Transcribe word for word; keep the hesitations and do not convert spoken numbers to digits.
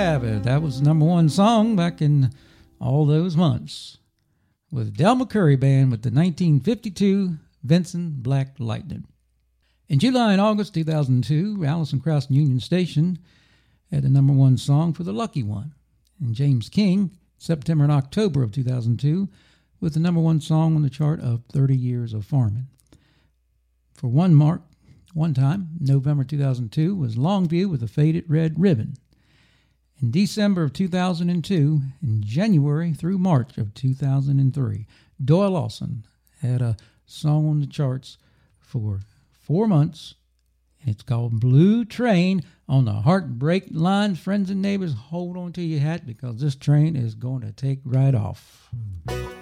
have it. That was the number one song back in all those months with Del McCoury Band with the nineteen fifty-two Vincent Black Lightning. In July and August two thousand two, Alison Krauss and Union Station had the number one song for The Lucky One. And James King, September and October of two thousand two, with the number one song on the chart of thirty Years of Farming. For one mark, one time, November two thousand two, was Longview with a Faded Red Ribbon. In December of two thousand two, and January through March of two thousand three, Doyle Lawson had a song on the charts for four months, and it's called Blue Train. On the heartbreak line, friends and neighbors, hold on to your hat because this train is going to take right off.